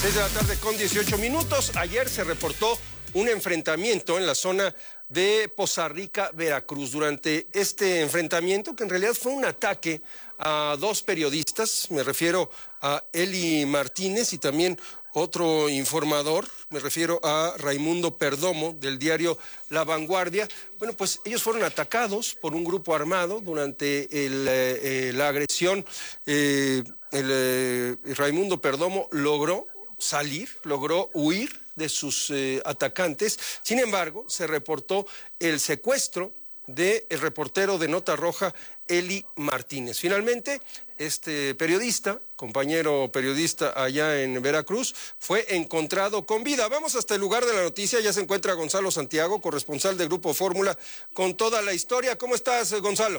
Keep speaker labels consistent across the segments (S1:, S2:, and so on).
S1: 6 de la tarde con 18 minutos. Ayer se reportó un enfrentamiento en la zona de Poza Rica, Veracruz. Durante este enfrentamiento, que en realidad fue un ataque a dos periodistas, me refiero a Eli Martínez y también otro informador, me refiero a Raimundo Perdomo, del diario La Vanguardia. Bueno, pues ellos fueron atacados por un grupo armado durante la agresión. Raimundo Perdomo logró huir de sus atacantes. Sin embargo, se reportó el secuestro del reportero de Nota Roja, Eli Martínez. Finalmente, este periodista, compañero periodista allá en Veracruz, fue encontrado con vida. Vamos hasta el lugar de la noticia. Ya se encuentra Gonzalo Santiago, corresponsal de Grupo Fórmula, con toda la historia. ¿Cómo estás, Gonzalo?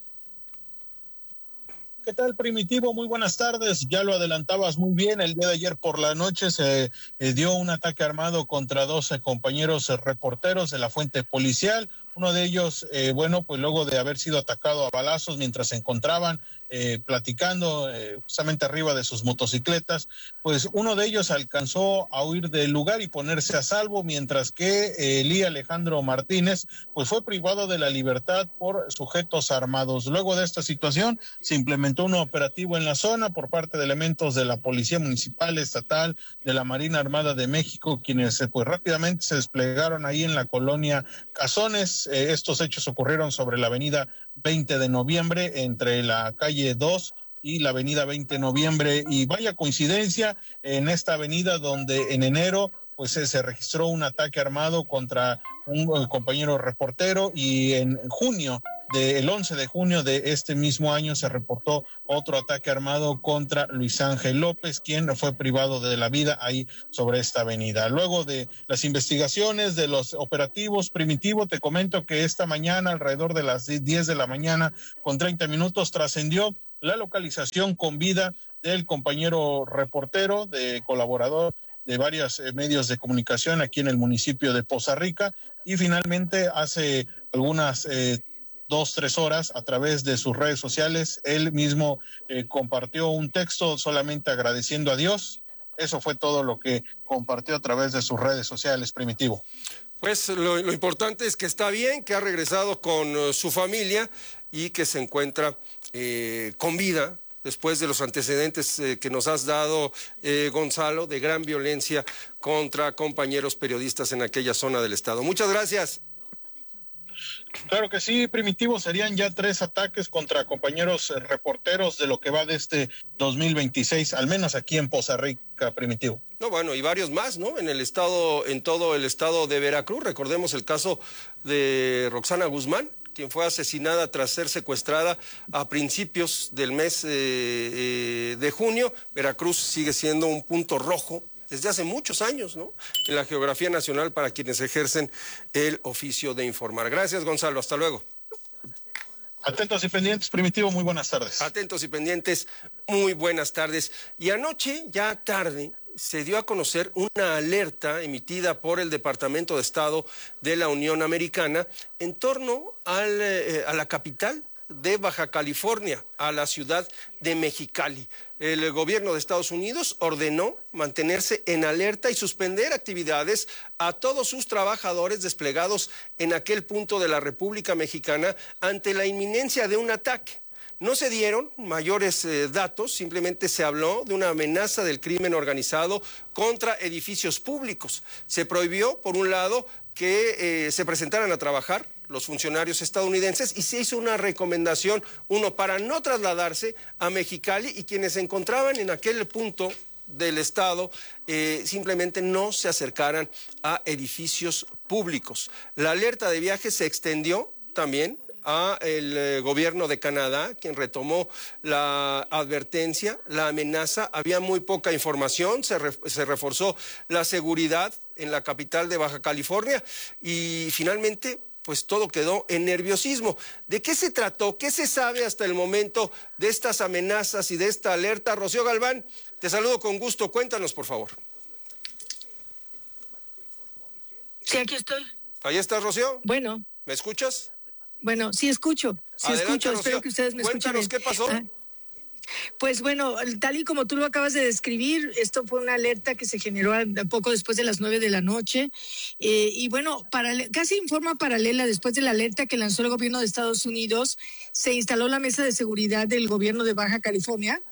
S2: ¿Qué tal, Primitivo? Muy buenas tardes. Ya lo adelantabas muy bien. El día de ayer por la noche se dio un ataque armado contra 12 compañeros reporteros de la fuente policial. Uno de ellos, pues luego de haber sido atacado a balazos mientras se encontraban platicando justamente arriba de sus motocicletas, pues uno de ellos alcanzó a huir del lugar y ponerse a salvo, mientras que Elí Alejandro Martínez pues fue privado de la libertad por sujetos armados. Luego de esta situación se implementó un operativo en la zona por parte de elementos de la Policía Municipal, Estatal, de la Marina Armada de México, quienes pues rápidamente se desplegaron ahí en la colonia Cazones. Estos hechos ocurrieron sobre la avenida 20 de noviembre, entre la calle 2 y la avenida 20 de noviembre, y vaya coincidencia en esta avenida donde en enero pues se registró un ataque armado contra un compañero reportero, y en junio, el 11 de junio de este mismo año, se reportó otro ataque armado contra Luis Ángel López, quien fue privado de la vida ahí sobre esta avenida. Luego de las investigaciones, de los operativos, Primitivo, te comento que esta mañana, alrededor de las 10 de la mañana, con 30 minutos, trascendió la localización con vida del compañero reportero, de colaborador de varios medios de comunicación aquí en el municipio de Poza Rica, y finalmente hace algunas 2-3 horas, a través de sus redes sociales, él mismo compartió un texto solamente agradeciendo a Dios. Eso fue todo lo que compartió a través de sus redes sociales, Primitivo.
S1: Pues lo importante es que está bien, que ha regresado con su familia y que se encuentra con vida, después de los antecedentes que nos has dado, Gonzalo, de gran violencia contra compañeros periodistas en aquella zona del estado. Muchas gracias.
S2: Claro que sí, Primitivo. Serían ya 3 ataques contra compañeros reporteros de lo que va de este 2026, al menos aquí en Poza Rica, Primitivo.
S1: No, bueno, y varios más, ¿no? En el estado, en todo el estado de Veracruz. Recordemos el caso de Roxana Guzmán, quien fue asesinada tras ser secuestrada a principios del mes de junio. Veracruz sigue siendo un punto rojo desde hace muchos años, ¿no?, en la geografía nacional para quienes ejercen el oficio de informar. Gracias, Gonzalo. Hasta luego.
S2: Atentos y pendientes, Primitivo. Muy buenas tardes.
S1: Atentos y pendientes. Muy buenas tardes. Y anoche, ya tarde, se dio a conocer una alerta emitida por el Departamento de Estado de la Unión Americana en torno a la capital de Baja California, a la ciudad de Mexicali. El gobierno de Estados Unidos ordenó mantenerse en alerta y suspender actividades a todos sus trabajadores desplegados en aquel punto de la República Mexicana ante la inminencia de un ataque. No se dieron mayores datos, simplemente se habló de una amenaza del crimen organizado contra edificios públicos. Se prohibió, por un lado, que se presentaran a trabajar los funcionarios estadounidenses, y se hizo una recomendación, para no trasladarse a Mexicali, y quienes se encontraban en aquel punto del estado simplemente no se acercaran a edificios públicos. La alerta de viaje se extendió también a el gobierno de Canadá, quien retomó la advertencia, la amenaza. Había muy poca información, se reforzó la seguridad en la capital de Baja California, y finalmente pues todo quedó en nerviosismo. ¿De qué se trató? ¿Qué se sabe hasta el momento de estas amenazas y de esta alerta? Rocío Galván, te saludo con gusto. Cuéntanos, por favor.
S3: Sí, aquí estoy.
S1: ¿Ahí estás, Rocío?
S3: Bueno.
S1: ¿Me escuchas?
S3: Bueno, sí escucho. Sí,
S1: adelante,
S3: escucho.
S1: Rocío.
S3: Espero que ustedes me escuchen.
S1: Cuéntanos, ¿qué pasó?
S3: Pues bueno, tal y como tú lo acabas de describir, esto fue una alerta que se generó poco después de las 9 de la noche. Y bueno, casi en forma paralela, después de la alerta que lanzó el gobierno de Estados Unidos, se instaló la mesa de seguridad del gobierno de Baja California.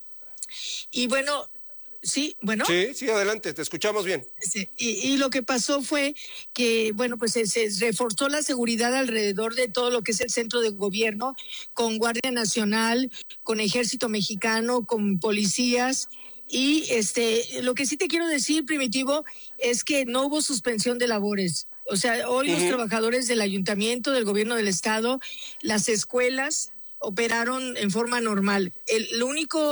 S3: Y bueno, sí, bueno.
S1: Sí, adelante, te escuchamos bien.
S3: Sí, y lo que pasó fue que, bueno, pues se reforzó la seguridad alrededor de todo lo que es el centro de gobierno, con Guardia Nacional, con Ejército Mexicano, con policías. Y lo que sí te quiero decir, Primitivo, es que no hubo suspensión de labores. O sea, hoy los trabajadores del ayuntamiento, del gobierno del estado, las escuelas operaron en forma normal. La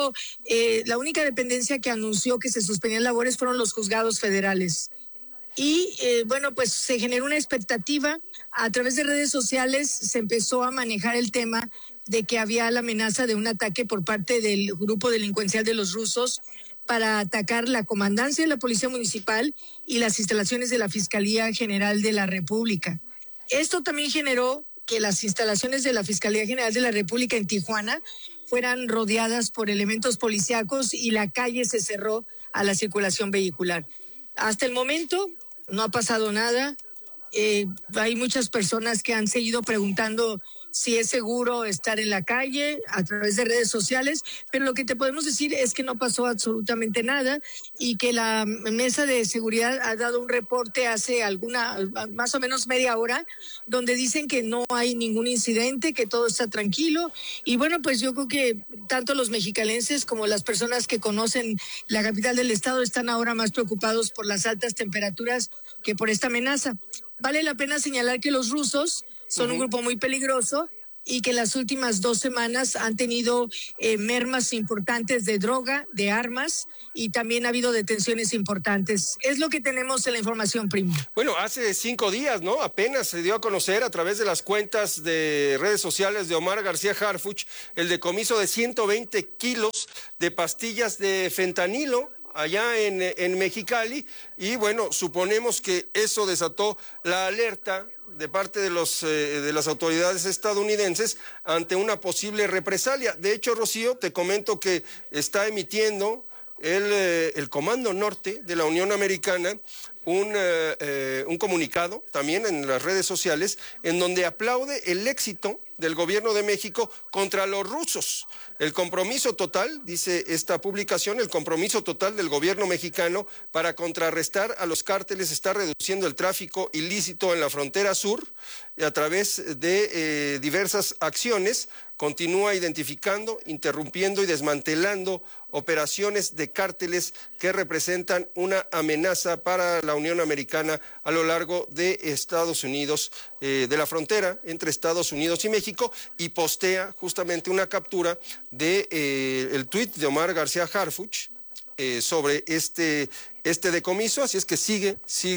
S3: única dependencia que anunció que se suspendían labores fueron los juzgados federales. Y bueno, pues se generó una expectativa. A través de redes sociales se empezó a manejar el tema de que había la amenaza de un ataque por parte del grupo delincuencial de los rusos para atacar la comandancia de la Policía Municipal y las instalaciones de la Fiscalía General de la República. Esto también generó que las instalaciones de la Fiscalía General de la República en Tijuana fueran rodeadas por elementos policíacos y la calle se cerró a la circulación vehicular. Hasta el momento no ha pasado nada. Hay muchas personas que han seguido preguntando si es seguro estar en la calle a través de redes sociales, pero lo que te podemos decir es que no pasó absolutamente nada y que la mesa de seguridad ha dado un reporte hace más o menos media hora, donde dicen que no hay ningún incidente, que todo está tranquilo. Y bueno, pues yo creo que tanto los mexicalenses como las personas que conocen la capital del estado están ahora más preocupados por las altas temperaturas que por esta amenaza. Vale la pena señalar que los rusos son un grupo muy peligroso y que en las últimas 2 semanas han tenido mermas importantes de droga, de armas, y también ha habido detenciones importantes. Es lo que tenemos en la información, Primo.
S1: Bueno, hace 5 días, ¿no? Apenas se dio a conocer a través de las cuentas de redes sociales de Omar García Harfuch el decomiso de 120 kilos de pastillas de fentanilo allá en Mexicali, y bueno, suponemos que eso desató la alerta de parte de las autoridades estadounidenses ante una posible represalia. De hecho, Rocío, te comento que está emitiendo el Comando Norte de la Unión Americana un comunicado también en las redes sociales en donde aplaude el éxito del gobierno de México contra los rusos. El compromiso total, dice esta publicación, el compromiso total del gobierno mexicano para contrarrestar a los cárteles está reduciendo el tráfico ilícito en la frontera sur y a través de diversas acciones continúa identificando, interrumpiendo y desmantelando operaciones de cárteles que representan una amenaza para la Unión Americana a lo largo de Estados Unidos, de la frontera entre Estados Unidos y México, y postea justamente una captura de el tuit de Omar García Harfuch sobre este decomiso. Así es que sigue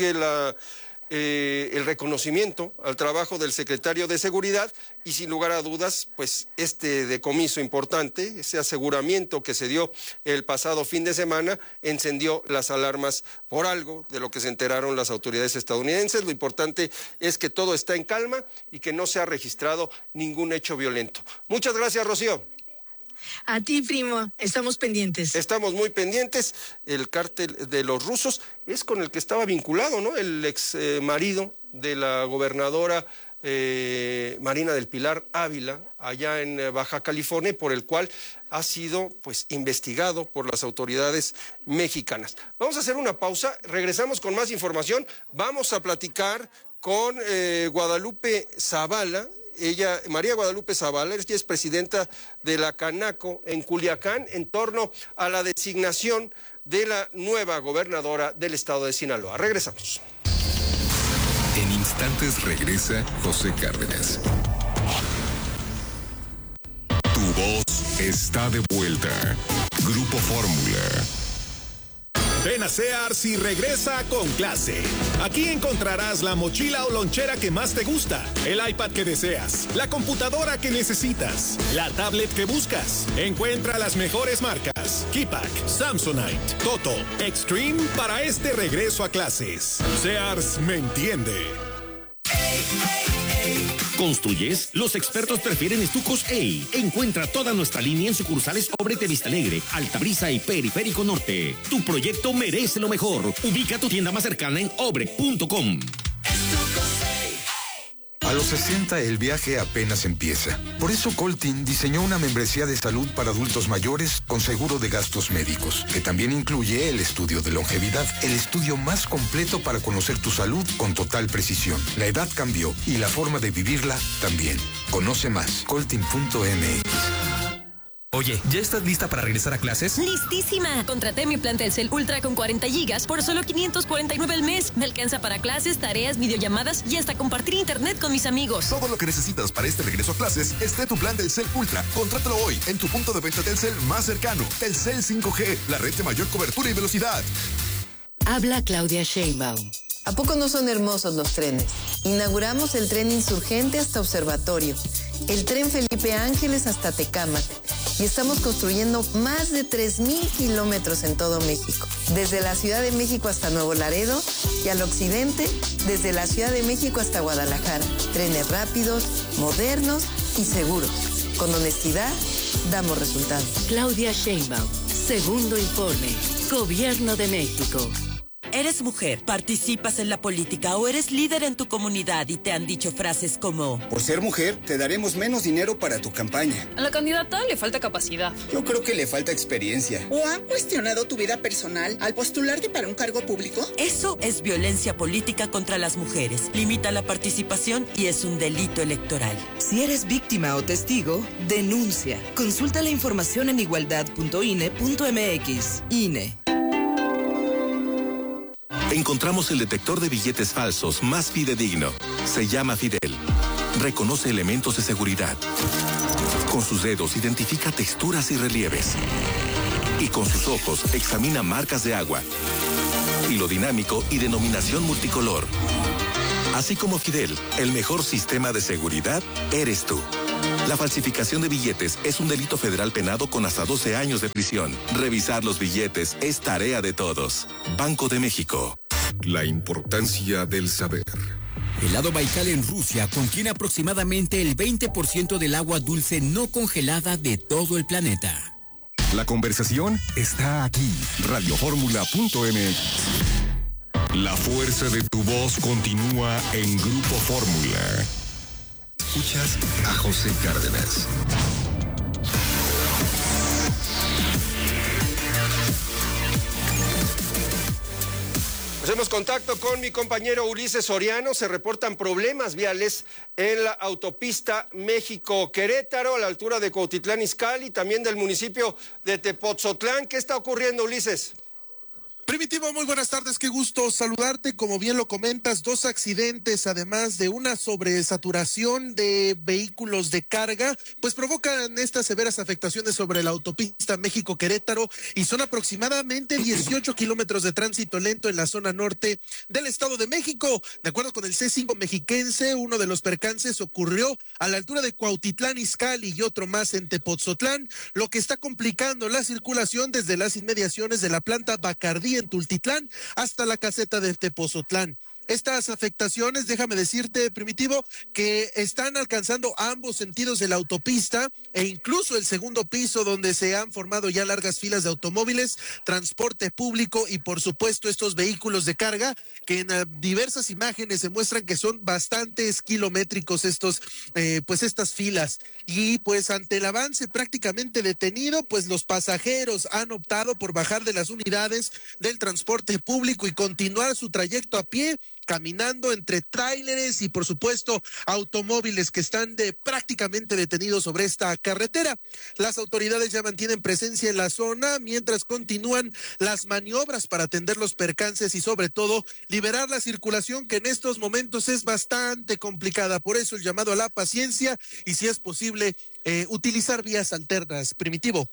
S1: el reconocimiento al trabajo del secretario de Seguridad y sin lugar a dudas, pues este decomiso importante, ese aseguramiento que se dio el pasado fin de semana, encendió las alarmas por algo de lo que se enteraron las autoridades estadounidenses. Lo importante es que todo está en calma y que no se ha registrado ningún hecho violento. Muchas gracias, Rocío.
S3: A ti, Primo, estamos pendientes.
S1: Estamos muy pendientes. El cártel de los rusos es con el que estaba vinculado, ¿no? El ex marido de la gobernadora Marina del Pilar Ávila, allá en Baja California, por el cual ha sido pues investigado por las autoridades mexicanas. Vamos a hacer una pausa, regresamos con más información. Vamos a platicar con Guadalupe Zavala. María Guadalupe Zavala, ella es presidenta de la Canaco en Culiacán, en torno a la designación de la nueva gobernadora del estado de Sinaloa. Regresamos.
S4: En instantes regresa José Cárdenas. Tu voz está de vuelta. Grupo Fórmula.
S5: Ven a Sears y regresa con clase. Aquí encontrarás la mochila o lonchera que más te gusta, el iPad que deseas, la computadora que necesitas, la tablet que buscas. Encuentra las mejores marcas: Keypack, Samsonite, Toto, Extreme para este regreso a clases. Sears me entiende.
S6: Hey, hey, hey. ¿Construyes? Los expertos prefieren Estucos EI. Encuentra toda nuestra línea en sucursales Obrete de Vista Alegre, Altabrisa y Periférico Norte. Tu proyecto merece lo mejor. Ubica tu tienda más cercana en obre.com.
S7: A los 60 el viaje apenas empieza. Por eso Coltin diseñó una membresía de salud para adultos mayores con seguro de gastos médicos, que también incluye el estudio de longevidad, el estudio más completo para conocer tu salud con total precisión. La edad cambió y la forma de vivirla también. Conoce más, coltin.mx.
S8: Oye, ¿ya estás lista para regresar a clases?
S9: ¡Listísima! Contraté mi plan Telcel Ultra con 40 gigas por solo 549 al mes. Me alcanza para clases, tareas, videollamadas y hasta compartir internet con mis amigos.
S10: Todo lo que necesitas para este regreso a clases está en tu plan Telcel Ultra. Contrátalo hoy en tu punto de venta Telcel más cercano. Telcel 5G, la red de mayor cobertura y velocidad.
S11: Habla Claudia Sheinbaum. ¿A poco no son hermosos los trenes? Inauguramos el tren Insurgente hasta Observatorio, el tren Felipe Ángeles hasta Tecámac, y estamos construyendo más de 3,000 kilómetros en todo México, desde la Ciudad de México hasta Nuevo Laredo y al occidente, desde la Ciudad de México hasta Guadalajara. Trenes rápidos, modernos y seguros. Con honestidad, damos resultados.
S12: Claudia Sheinbaum, segundo informe, Gobierno de México.
S13: ¿Eres mujer, participas en la política o eres líder en tu comunidad y te han dicho frases como:
S14: por ser mujer, te daremos menos dinero para tu campaña?
S15: A la candidata le falta capacidad.
S14: Yo creo que le falta experiencia.
S16: ¿O han cuestionado tu vida personal al postularte para un cargo público?
S13: Eso es violencia política contra las mujeres. Limita la participación y es un delito electoral.
S17: Si eres víctima o testigo, denuncia. Consulta la información en igualdad.ine.mx. INE.
S18: Encontramos el detector de billetes falsos más fidedigno. Se llama Fidel. Reconoce elementos de seguridad. Con sus dedos identifica texturas y relieves. Y con sus ojos examina marcas de agua. Hilo dinámico y denominación multicolor. Así como Fidel, el mejor sistema de seguridad eres tú. La falsificación de billetes es un delito federal penado con hasta 12 años de prisión. Revisar los billetes es tarea de todos. Banco de México.
S4: La importancia del saber.
S19: El lago Baikal en Rusia contiene aproximadamente el 20% del agua dulce no congelada de todo el planeta.
S4: La conversación está aquí. Radioformula.mx. La fuerza de tu voz continúa en Grupo Fórmula. Escuchas a José Cárdenas.
S1: Hacemos contacto con mi compañero Ulises Soriano. Se reportan problemas viales en la autopista México-Querétaro, a la altura de Cuautitlán Izcalli, también del municipio de Tepotzotlán. ¿Qué está ocurriendo, Ulises?
S20: Primitivo, muy buenas tardes, qué gusto saludarte. Como bien lo comentas, 2 accidentes, además de una sobresaturación de vehículos de carga, pues provocan estas severas afectaciones sobre la autopista México-Querétaro y son aproximadamente 18 kilómetros de tránsito lento en la zona norte del Estado de México. De acuerdo con el C5 mexiquense, uno de los percances ocurrió a la altura de Cuautitlán Izcalli y otro más en Tepotzotlán, lo que está complicando la circulación desde las inmediaciones de la planta Bacardí en Tultitlán hasta la caseta de Tepoztlán. Estas afectaciones, déjame decirte, Primitivo, que están alcanzando ambos sentidos de la autopista e incluso el segundo piso, donde se han formado ya largas filas de automóviles, transporte público y por supuesto estos vehículos de carga que en diversas imágenes se muestran que son bastantes kilométricos estas filas. Y pues ante el avance prácticamente detenido, pues los pasajeros han optado por bajar de las unidades del transporte público y continuar su trayecto a pie, caminando entre tráileres y por supuesto automóviles que están prácticamente detenidos sobre esta carretera. Las autoridades ya mantienen presencia en la zona mientras continúan las maniobras para atender los percances y sobre todo liberar la circulación, que en estos momentos es bastante complicada. Por eso el llamado a la paciencia y, si es posible, utilizar vías alternas. Primitivo.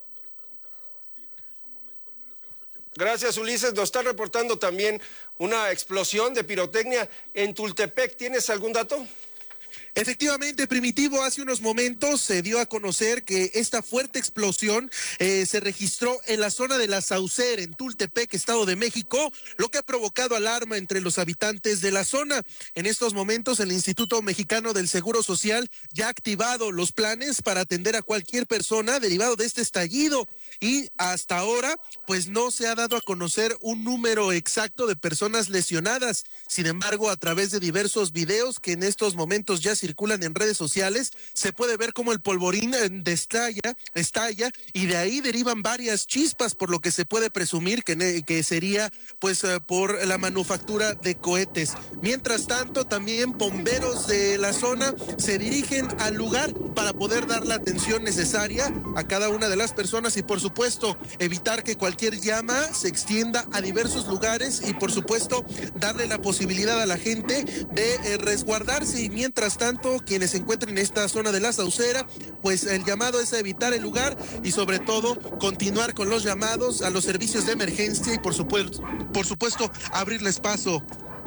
S1: Gracias, Ulises. Nos está reportando también una explosión de pirotecnia en Tultepec. ¿Tienes algún dato?
S20: Efectivamente, Primitivo, hace unos momentos se dio a conocer que esta fuerte explosión se registró en la zona de La Saucera, en Tultepec, Estado de México, lo que ha provocado alarma entre los habitantes de la zona. En estos momentos, el Instituto Mexicano del Seguro Social ya ha activado los planes para atender a cualquier persona derivado de este estallido y hasta ahora, pues no se ha dado a conocer un número exacto de personas lesionadas. Sin embargo, a través de diversos videos que en estos momentos ya circulan en redes sociales, se puede ver cómo el polvorín estalla y de ahí derivan varias chispas, por lo que se puede presumir que sería pues por la manufactura de cohetes. Mientras tanto, también bomberos de la zona se dirigen al lugar para poder dar la atención necesaria a cada una de las personas y por supuesto evitar que cualquier llama se extienda a diversos lugares y por supuesto darle la posibilidad a la gente de resguardarse. Y mientras tanto, quienes se encuentren en esta zona de La Saucera, pues el llamado es a evitar el lugar y sobre todo continuar con los llamados a los servicios de emergencia y por supuesto abrirles paso.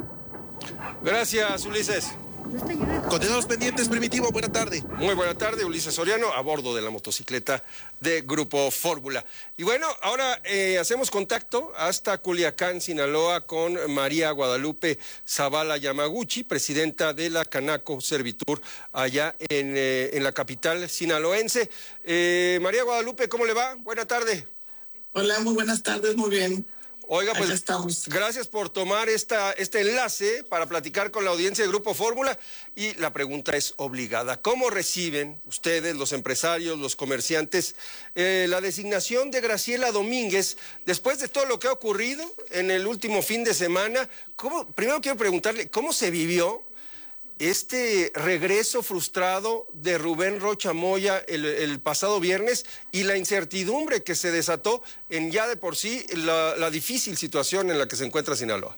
S1: Gracias, Ulises.
S20: Continuamos pendientes, Primitivo, buena tarde.
S1: Muy buena tarde, Ulises Soriano, a bordo de la motocicleta de Grupo Fórmula. Y bueno, ahora hacemos contacto hasta Culiacán, Sinaloa, con María Guadalupe Zavala Yamaguchi, presidenta de la Canaco Servitur, allá en la capital sinaloense. María Guadalupe, ¿cómo le va? Buena tarde.
S21: Hola, muy buenas tardes, muy bien.
S1: Oiga, pues gracias por tomar este enlace para platicar con la audiencia de Grupo Fórmula y la pregunta es obligada. ¿Cómo reciben ustedes, los empresarios, los comerciantes, la designación de Graciela Domínguez después de todo lo que ha ocurrido en el último fin de semana? Primero quiero preguntarle, ¿cómo se vivió este regreso frustrado de Rubén Rocha Moya el pasado viernes y la incertidumbre que se desató en ya de por sí la difícil situación en la que se encuentra Sinaloa?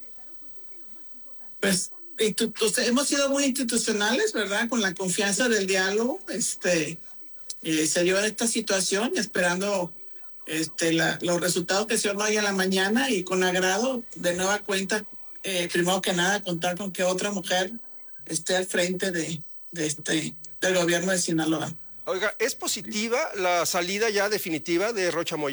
S21: Pues hemos sido muy institucionales, ¿verdad? Con la confianza del diálogo, se dio esta situación esperando los resultados que se dieron hoy en la mañana y con agrado de nueva cuenta, primero que nada, contar con que otra mujer esté al frente del gobierno de Sinaloa.
S1: Oiga, ¿es positiva la salida ya definitiva de Rocha Moya?